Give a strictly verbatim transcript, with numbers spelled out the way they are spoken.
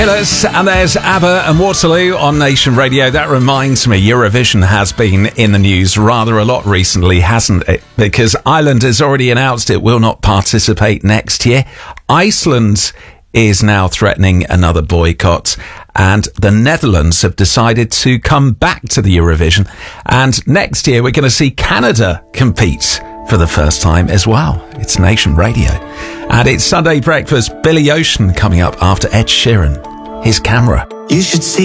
Killers, and there's ABBA and Waterloo on Nation Radio. That reminds me, Eurovision has been in the news rather a lot recently, hasn't it? Because Ireland has already announced it will not participate next year. Iceland is now threatening another boycott, and the Netherlands have decided to come back to the Eurovision. And next year, we're going to see Canada compete for the first time as well. It's Nation Radio. And it's Sunday Breakfast. Billy Ocean coming up after Ed Sheeran. His Camera. You should see